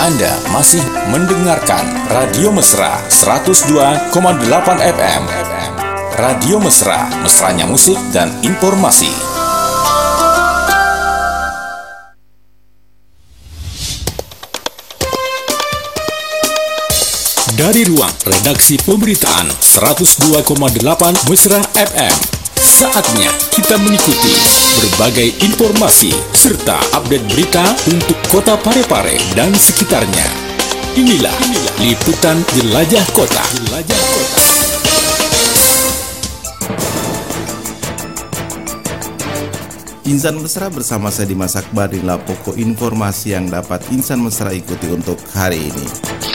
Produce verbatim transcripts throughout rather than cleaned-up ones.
Anda masih mendengarkan Radio Mesra seratus dua koma delapan F M. Radio Mesra, mesranya musik dan informasi. Dari ruang redaksi pemberitaan seratus dua koma delapan Mesra F M, saatnya kita mengikuti berbagai informasi serta update berita untuk kota Parepare dan sekitarnya. Inilah liputan Jelajah Kota. Jelajah Kota. Insan Mesra bersama saya Dimas Akbar, inilah pokok informasi yang dapat Insan Mesra ikuti untuk hari ini.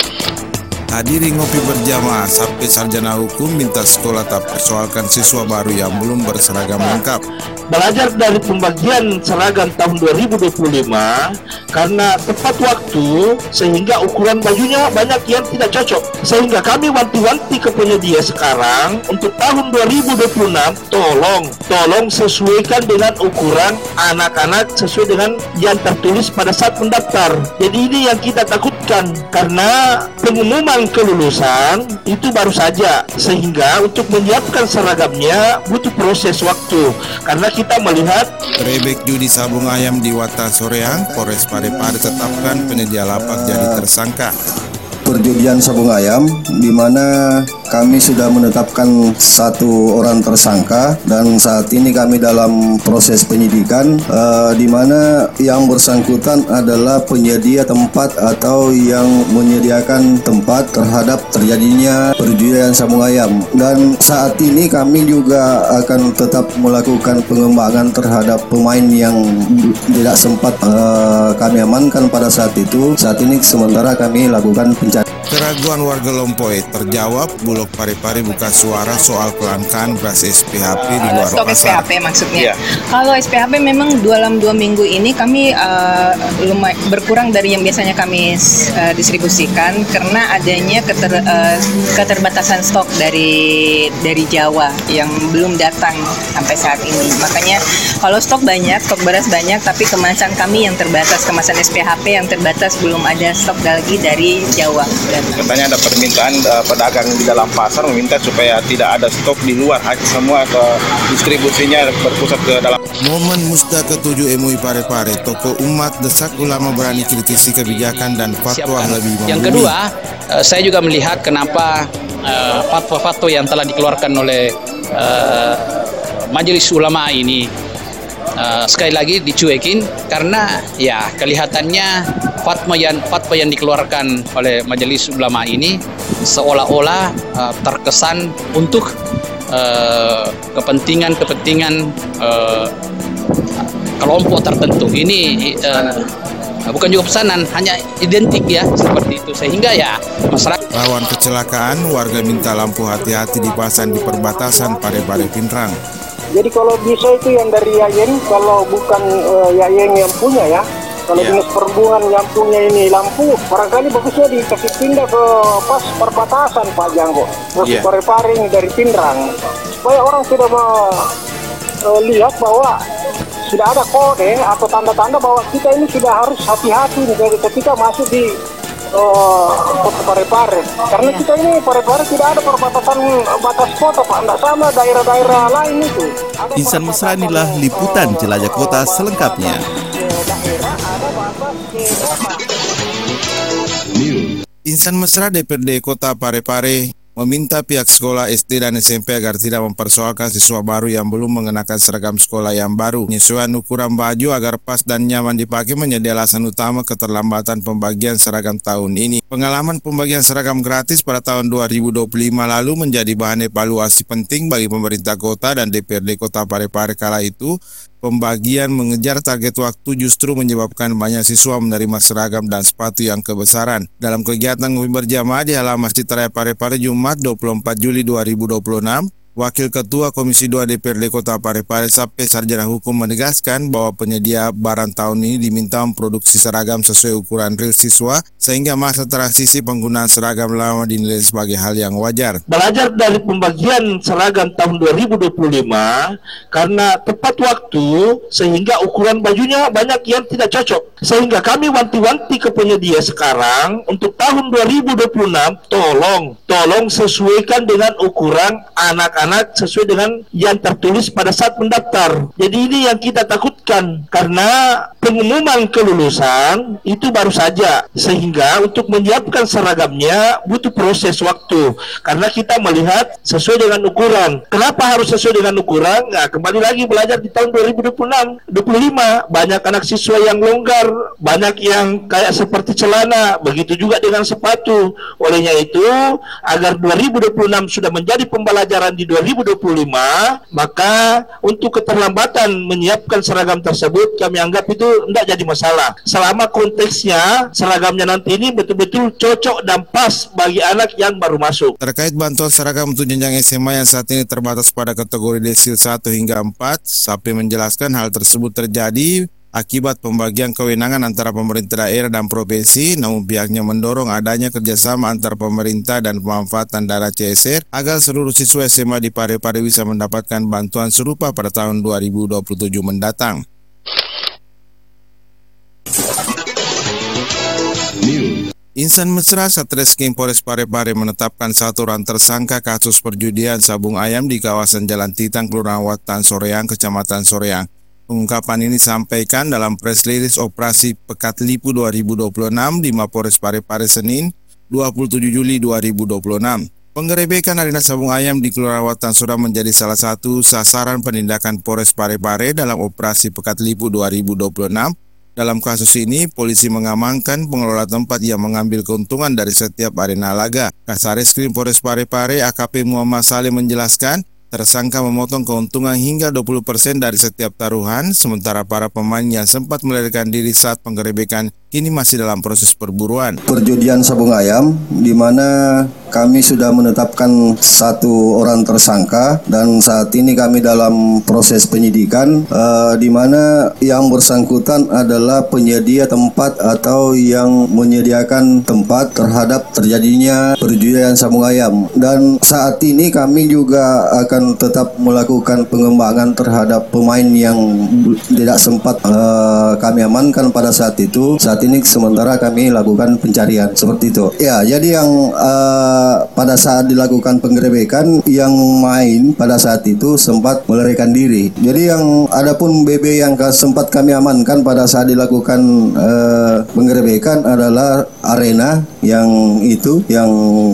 Hadiri ngopi berjamaah sampai sarjana hukum minta sekolah tak persoalkan siswa baru yang belum berseragam lengkap. Belajar dari pembagian seragam tahun dua ribu dua puluh lima karena tepat waktu sehingga ukuran bajunya banyak yang tidak cocok. Sehingga kami wanti-wanti ke penyedia sekarang untuk tahun dua ribu dua puluh enam tolong tolong sesuaikan dengan ukuran anak-anak sesuai dengan yang tertulis pada saat mendaftar. Jadi ini yang kita takutkan karena pengumuman kelulusan itu baru saja, sehingga untuk menyiapkan seragamnya butuh proses waktu karena kita melihat Rebek judi sabung ayam di Wata Soreang, Polres Parepare tetapkan penyedia lapak jadi tersangka. Perjudian sabung ayam, di mana kami sudah menetapkan satu orang tersangka dan saat ini kami dalam proses penyidikan, uh, di mana yang bersangkutan adalah penyedia tempat atau yang menyediakan tempat terhadap terjadinya perjudian sabung ayam. Dan saat ini kami juga akan tetap melakukan pengembangan terhadap pemain yang tidak sempat uh, kami amankan pada saat itu. Saat ini sementara kami lakukan pencarian. Keraguan warga Lompoe terjawab, Bulog Parepare buka suara soal kelangkaan beras S P H P di luar stok pasar. S P H P maksudnya. Ya. Kalau S P H P memang dalam dua minggu ini kami uh, lumayan berkurang dari yang biasanya kami uh, distribusikan karena adanya keter, uh, keterbatasan stok dari dari Jawa yang belum datang sampai saat ini. Makanya kalau stok banyak, stok beras banyak, tapi kemasan kami yang terbatas, kemasan S P H P yang terbatas, belum ada stok lagi dari Jawa. Katanya ada permintaan uh, pedagang di dalam pasar meminta supaya tidak ada stok di luar, semua ke distribusinya berpusat ke dalam. Momen Musda ketujuh M U I Parepare, tokoh umat desak ulama berani kritisi kebijakan dan fatwa Siapkan. lebih membumi. Yang kedua, uh, saya juga melihat kenapa uh, fatwa-fatwa yang telah dikeluarkan oleh uh, Majelis Ulama ini uh, sekali lagi dicuekin karena ya kelihatannya fatwa yang fatwa yang dikeluarkan oleh Majelis Ulama ini seolah-olah uh, terkesan untuk uh, kepentingan-kepentingan uh, kelompok tertentu. Ini uh, bukan juga pesanan, hanya identik ya seperti itu, sehingga ya masyarakat. Rawan kecelakaan, warga minta lampu hati-hati dipasang di perbatasan Parepare Pinrang. Jadi kalau bisa itu yang dari Yayen, kalau bukan uh, Yayen yang punya ya. Kalau Ya. dinas perhubungan yang punya ini lampu, barangkali bagusnya dikasih pindah ke pas perbatasan Pak Janggo, terus Ya. Parepare ini dari Pinrang, supaya orang sudah melihat bahwa sudah ada kode atau tanda-tanda bahwa kita ini sudah harus hati-hati nih dari ketika masuk di uh, kota Parepare, karena kita ini Parepare tidak ada perbatasan batas kota Pak, tidak sama daerah-daerah lain itu. Ada Insan Mesra, inilah liputan Jelajah Kota selengkapnya. Insan Mesra D P R D Kota Parepare meminta pihak sekolah S D dan S M P agar tidak mempersoalkan siswa baru yang belum mengenakan seragam sekolah yang baru. Penyesuaian ukuran baju agar pas dan nyaman dipakai menjadi alasan utama keterlambatan pembagian seragam tahun ini. Pengalaman pembagian seragam gratis pada tahun dua ribu dua puluh lima lalu menjadi bahan evaluasi penting bagi pemerintah kota dan D P R D Kota Parepare kala itu. Pembagian mengejar target waktu justru menyebabkan banyak siswa menerima seragam dan sepatu yang kebesaran. Dalam kegiatan ngopi berjamaah di halaman Masjid Raya Parepare Jumat dua puluh empat Juli dua ribu dua puluh enam, Wakil Ketua Komisi dua D P R D Kota Parepare Sape Sarjana Hukum menegaskan bahwa penyedia barang tahun ini diminta memproduksi seragam sesuai ukuran real siswa sehingga masa transisi penggunaan seragam lama dinilai sebagai hal yang wajar. Belajar dari pembagian seragam tahun dua ribu dua puluh lima karena tepat waktu sehingga ukuran bajunya banyak yang tidak cocok. Sehingga kami wanti-wanti ke penyedia sekarang untuk tahun dua ribu dua puluh enam tolong tolong sesuaikan dengan ukuran anak-anak sesuai dengan yang tertulis pada saat mendaftar. Jadi ini yang kita takutkan karena pengumuman kelulusan itu baru saja, sehingga untuk menyiapkan seragamnya butuh proses waktu karena kita melihat sesuai dengan ukuran. Kenapa harus sesuai dengan ukuran? Nah, kembali lagi belajar di tahun dua ribu dua puluh enam, dua puluh lima banyak anak siswa yang longgar, banyak yang kayak seperti celana, begitu juga dengan sepatu. Olehnya itu, agar dua ribu dua puluh enam sudah menjadi pembelajaran di dua ribu dua puluh lima, maka untuk keterlambatan menyiapkan seragam tersebut kami anggap itu tidak jadi masalah. Selama konteksnya seragamnya nanti ini betul-betul cocok dan pas bagi anak yang baru masuk. Terkait bantuan seragam untuk jenjang S M A yang saat ini terbatas pada kategori desil satu hingga empat, Sape menjelaskan hal tersebut terjadi akibat pembagian kewenangan antara pemerintah daerah dan provinsi, namun pihaknya mendorong adanya kerjasama antar pemerintah dan pemanfaatan dana C S R agar seluruh siswa S M A di Parepare bisa mendapatkan bantuan serupa pada tahun dua ribu dua puluh tujuh mendatang. Insan Mesra Satreskrim Polres Parepare menetapkan satu orang tersangka kasus perjudian sabung ayam di kawasan Jalan Titang, Kelurahan Watan Soreang, Kecamatan Soreang. Pengungkapan ini disampaikan dalam press release Operasi Pekat Lipu dua ribu dua puluh enam di Mapores Parepare Senin dua puluh tujuh Juli dua ribu dua puluh enam. Penggerebekan arena sabung ayam di Kelurahan Watan Soreang menjadi salah satu sasaran penindakan Polres Parepare dalam Operasi Pekat Lipu dua ribu dua puluh enam. Dalam kasus ini, polisi mengamankan pengelola tempat yang mengambil keuntungan dari setiap arena laga. Kasareskrim Polres Parepare A K P Muhammad Saleh menjelaskan, tersangka memotong keuntungan hingga dua puluh persen dari setiap taruhan, sementara para pemain yang sempat melarikan diri saat penggerebekan kini masih dalam proses perburuan. Perjudian sabung ayam, di mana kami sudah menetapkan satu orang tersangka dan saat ini kami dalam proses penyidikan, uh, di mana yang bersangkutan adalah penyedia tempat atau yang menyediakan tempat terhadap terjadinya perjudian sabung ayam. Dan saat ini kami juga akan tetap melakukan pengembangan terhadap pemain yang tidak sempat uh, kami amankan pada saat itu. Saat ini sementara kami lakukan pencarian seperti itu. Ya, jadi yang uh, pada saat dilakukan penggerebekan, yang main pada saat itu sempat melarikan diri. Jadi yang adapun B B yang sempat kami amankan pada saat dilakukan uh, penggerebekan adalah arena yang itu yang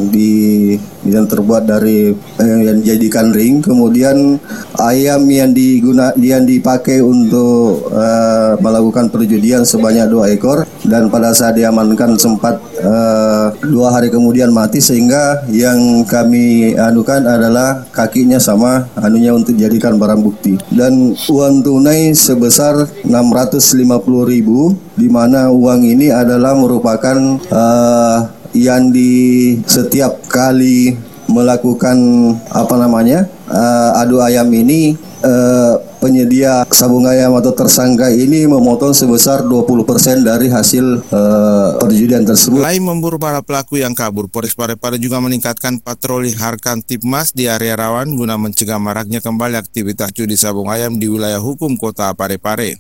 di yang terbuat dari eh, yang dijadikan ring, kemudian ayam yang diguna yang dipakai untuk uh, melakukan perjudian sebanyak dua ekor, dan pada saat diamankan sempat uh, dua hari kemudian mati, sehingga yang kami anukan adalah kakinya sama anunya untuk dijadikan barang bukti, dan uang tunai sebesar enam ratus lima puluh ribu, di mana uang ini adalah merupakan uh, yang di setiap kali melakukan apa namanya uh, adu ayam ini, uh, penyedia sabung ayam atau tersangka ini memotong sebesar dua puluh persen dari hasil uh, perjudian tersebut. Selain memburu para pelaku yang kabur, Polres Parepare juga meningkatkan patroli Harkan Tipmas di area rawan guna mencegah maraknya kembali aktivitas judi sabung ayam di wilayah hukum Kota Parepare.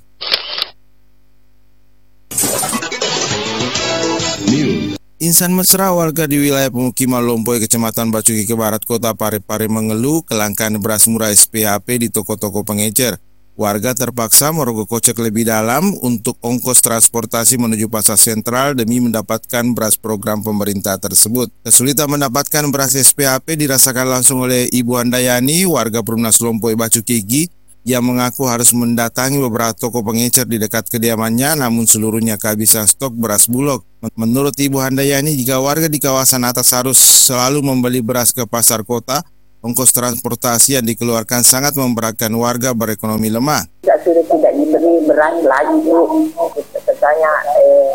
Insan Mesra, warga di wilayah pemukiman Lompoy, Kecamatan Bacuki ke Barat, Kota Parepare mengeluh kelangkaan beras murah S P H P di toko-toko pengecer. Warga terpaksa merogoh kocek lebih dalam untuk ongkos transportasi menuju pasar sentral demi mendapatkan beras program pemerintah tersebut. Kesulitan mendapatkan beras S P H P dirasakan langsung oleh Ibu Handayani, warga Perumnas Lompoy Bacuki, yang mengaku harus mendatangi beberapa toko pengecer di dekat kediamannya, namun seluruhnya kehabisan stok beras bulog. Menurut Ibu Handayani, jika warga di kawasan atas harus selalu membeli beras ke pasar kota, ongkos transportasi yang dikeluarkan sangat memberatkan warga berekonomi lemah. Sudah sudah tidak diberi beras lagi, Bu. Katanya eh,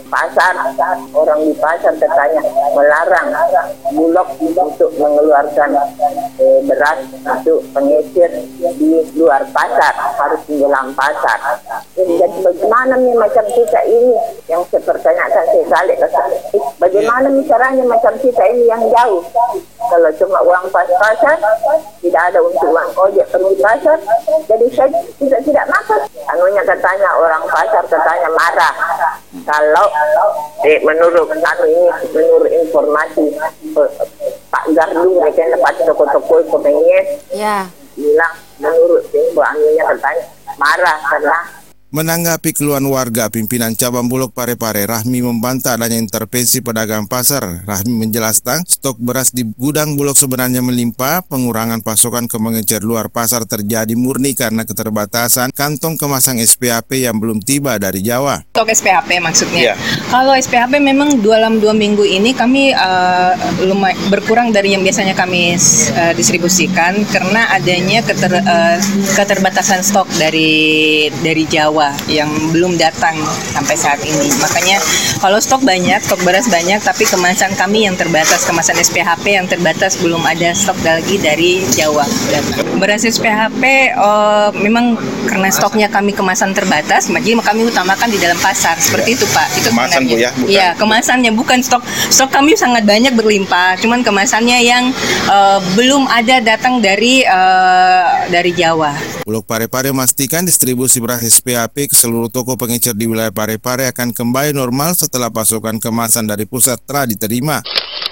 pasar, orang di pasar katanya melarang Bulog untuk mengeluarkan eh, beras untuk pengecer di luar pasar, harus di dalam pasar. Jadi, jadi bagaimana nih macam kita ini yang saya pertanyakan sekali, bagaimana nih caranya macam kita ini yang jauh? Kalau cuma uang pas-pasan, tidak ada untuk uang ojek pergi pasar, jadi saya tidak tidak makan. Anunya katanya orang pasar katanya marah. Kalau eh, menurut anu ini, menurut informasi eh, Pak Gardu mereka dapat toko-toko komennya, ya. Bilang menurut info anunya katanya marah karena. Menanggapi keluhan warga, pimpinan cabang Bulog Parepare Rahmi membantah adanya intervensi pedagang pasar. Rahmi menjelaskan stok beras di gudang Bulog sebenarnya melimpah, pengurangan pasokan ke mengecer luar pasar terjadi murni karena keterbatasan kantong kemasan S P H P yang belum tiba dari Jawa. Stok S P H P maksudnya? Ya. Kalau S P H P memang dalam dua minggu ini kami uh, lumay- berkurang dari yang biasanya kami uh, distribusikan karena adanya keter, uh, keterbatasan stok dari dari Jawa yang belum datang sampai saat ini. Makanya kalau stok banyak, stok beras banyak, tapi kemasan kami yang terbatas, kemasan S P H P yang terbatas, belum ada stok lagi dari Jawa datang. Beras S P H P uh, memang karena stoknya kami kemasan terbatas, jadi kami utamakan di dalam pasar. Seperti itu Pak. Itu kemasan Bu ya? Iya, kemasannya bukan stok. Stok kami sangat banyak berlimpah, cuman kemasannya yang uh, belum ada datang dari uh, dari Jawa. Bulog Parepare memastikan distribusi beras S P H P ke seluruh toko pengecer di wilayah Parepare akan kembali normal setelah pasokan kemasan dari pusat telah diterima.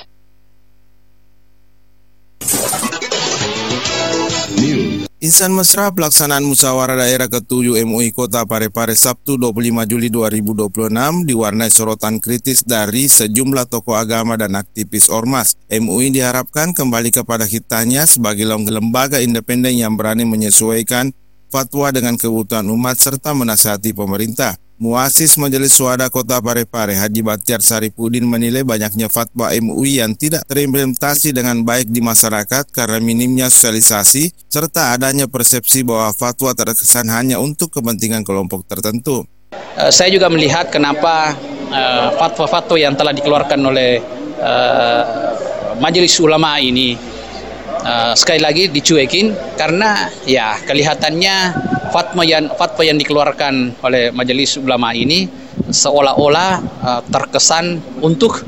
Insan mesra pelaksanaan musyawarah daerah ketujuh M U I Kota Parepare Sabtu dua puluh lima Juli dua ribu dua puluh enam diwarnai sorotan kritis dari sejumlah tokoh agama dan aktivis ormas. M U I diharapkan kembali kepada hitanya sebagai lembaga independen yang berani menyesuaikan fatwa dengan kebutuhan umat serta menasihati pemerintah. Muasis Majelis Syuhada Kota Parepare Haji Batiar Saripudin menilai banyaknya fatwa M U I yang tidak terimplementasi dengan baik di masyarakat karena minimnya sosialisasi serta adanya persepsi bahwa fatwa terkesan hanya untuk kepentingan kelompok tertentu. Uh, saya juga melihat kenapa uh, fatwa-fatwa yang telah dikeluarkan oleh uh, Majelis Ulama ini uh, sekali lagi dicuekin karena ya kelihatannya fatwa yang fatwa yang dikeluarkan oleh Majelis Ulama ini seolah-olah uh, terkesan untuk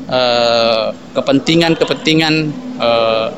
uh, kepentingan-kepentingan uh,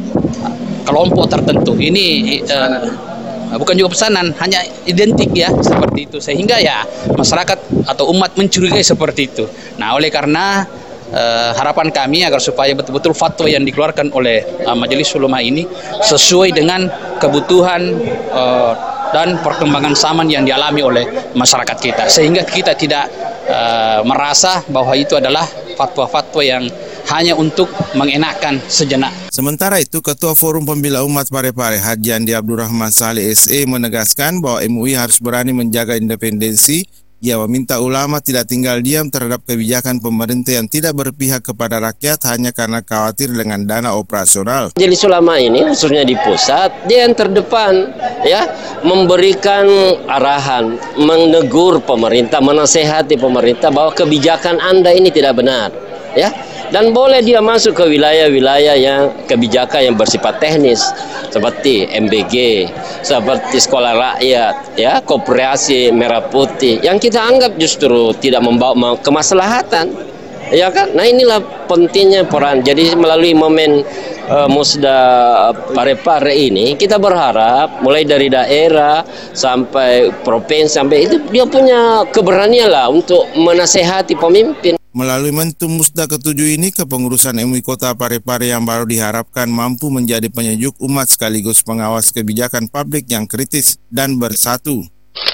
kelompok tertentu. Ini uh, bukan juga pesanan, hanya identik ya seperti itu, sehingga ya masyarakat atau umat mencurigai seperti itu. Nah, oleh karena uh, harapan kami agar supaya betul-betul fatwa yang dikeluarkan oleh uh, Majelis Ulama ini sesuai dengan kebutuhan uh, dan perkembangan zaman yang dialami oleh masyarakat kita, sehingga kita tidak uh, merasa bahwa itu adalah fatwa-fatwa yang hanya untuk mengenakan sejenak. Sementara itu, Ketua Forum Pembela Umat Parepare Haji Andi Abdurrahman Saleh S E menegaskan bahwa M U I harus berani menjaga independensi. Ia meminta ulama tidak tinggal diam terhadap kebijakan pemerintah yang tidak berpihak kepada rakyat hanya karena khawatir dengan dana operasional. Majelis Ulama ini khususnya di pusat, dia yang terdepan ya, memberikan arahan, menegur pemerintah, menasehati pemerintah bahwa kebijakan Anda ini tidak benar, ya. Dan boleh dia masuk ke wilayah-wilayah yang kebijakan yang bersifat teknis seperti M B G, seperti sekolah rakyat, ya, koperasi merah putih yang kita anggap justru tidak membawa kemaslahatan, ya kan? Nah, inilah pentingnya peran. Jadi melalui momen uh, Musda Parepare ini kita berharap mulai dari daerah sampai provinsi sampai itu dia punya keberanian lah untuk menasehati pemimpin. Melalui momentum Musda ketujuh ini, kepengurusan M U I Kota Parepare yang baru diharapkan mampu menjadi penyejuk umat sekaligus pengawas kebijakan publik yang kritis dan bersatu.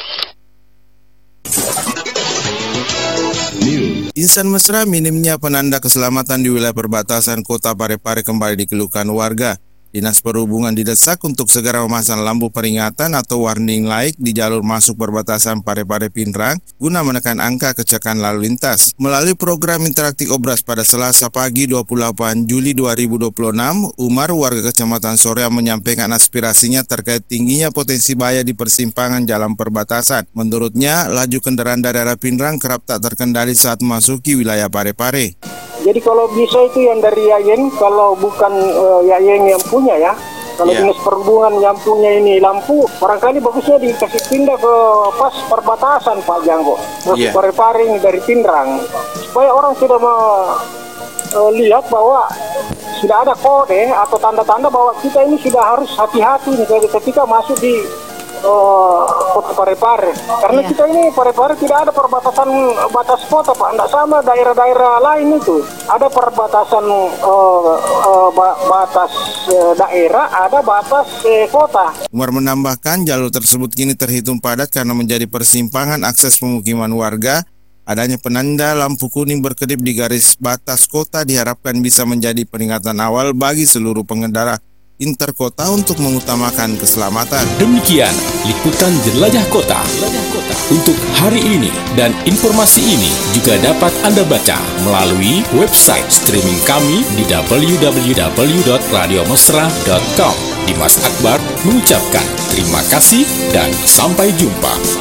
Insan mesra minimnya penanda keselamatan di wilayah perbatasan Kota Parepare kembali dikeluhkan warga. Dinas Perhubungan didesak untuk segera memasang lampu peringatan atau warning light di jalur masuk perbatasan Parepare Pinrang guna menekan angka kecelakaan lalu lintas. Melalui program interaktif Obras pada Selasa pagi dua puluh delapan Juli dua ribu dua puluh enam, Umar warga Kecamatan Soreang menyampaikan aspirasinya terkait tingginya potensi bahaya di persimpangan jalan perbatasan. Menurutnya, laju kendaraan dari arah Pinrang kerap tak terkendali saat memasuki wilayah Parepare. Jadi kalau bisa itu yang dari Yayen, kalau bukan uh, Yayen yang punya ya, kalau yeah. Dinas Perhubungan yang punya ini lampu, barangkali bagusnya dikasih pindah ke pas perbatasan Pak Janggo, masuk yeah. Parepare ini dari Pinrang, supaya orang sudah melihat uh, bahwa sudah ada kode atau tanda-tanda bahwa kita ini sudah harus hati-hati nih ketika masuk di Uh, kota Parepare, karena yeah. kita ini Parepare tidak ada perbatasan batas kota Pak, tidak sama daerah-daerah lain itu. Ada perbatasan uh, uh, batas uh, daerah, ada batas uh, kota. Umar menambahkan jalur tersebut kini terhitung padat karena menjadi persimpangan akses pemukiman warga. Adanya penanda lampu kuning berkedip di garis batas kota diharapkan bisa menjadi peringatan awal bagi seluruh pengendara interkota untuk mengutamakan keselamatan. Demikian liputan Jelajah Kota untuk hari ini, dan informasi ini juga dapat Anda baca melalui website streaming kami di w w w dot radio mesra dot com. Dimas Akbar mengucapkan terima kasih dan sampai jumpa.